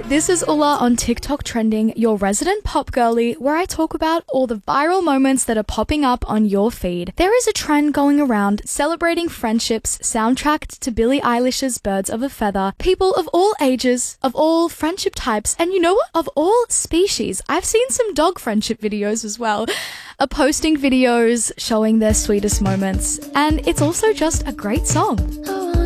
This is Ulla on TikTok Trending, your resident pop girly, where I talk about all the viral moments that are popping up on your feed. There is a trend going around celebrating friendships soundtracked to Billie Eilish's Birds of a Feather. People of all ages, of all friendship types, and you know what? Of all species. I've seen some dog friendship videos as well. Are posting videos showing their sweetest moments. And it's also just a great song.